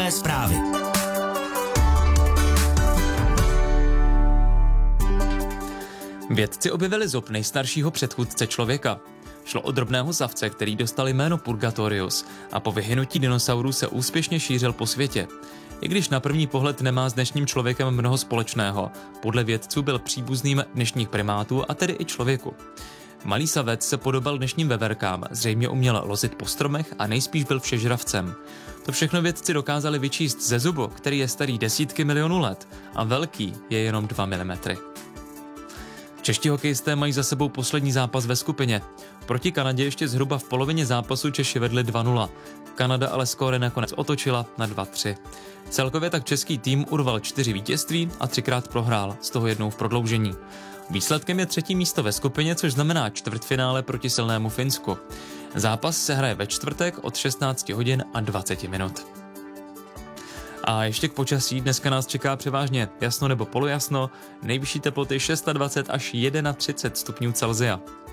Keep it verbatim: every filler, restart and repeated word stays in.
Světové zprávy. Vědci objevili zub nejstaršího předchůdce člověka. Šlo o drobného savce, který dostal jméno Purgatorius a po vyhynutí dinosaurů se úspěšně šířil po světě. I když na první pohled nemá s dnešním člověkem mnoho společného, podle vědců byl příbuzným dnešních primátů a tedy i člověku. Malý savec se podobal dnešním veverkám, zřejmě uměl lozit po stromech a nejspíš byl všežravcem. To všechno vědci dokázali vyčíst ze zubu, který je starý desítky milionů let a velký je jenom dva milimetry. Čeští hokejisté mají za sebou poslední zápas ve skupině. Proti Kanadě ještě zhruba v polovině zápasu Češi vedli dva nula. Kanada ale skóre nakonec otočila na dva tři. Celkově tak český tým urval čtyři vítězství a třikrát prohrál, z toho jednou v prodloužení. Výsledkem je třetí místo ve skupině, což znamená čtvrtfinále proti silnému Finsku. Zápas se hraje ve čtvrtek od šestnáct hodin a dvacet minut. A ještě k počasí, dneska nás čeká převážně jasno nebo polojasno, nejvyšší teploty dvacet šest až třicet jedna stupňů Celsia.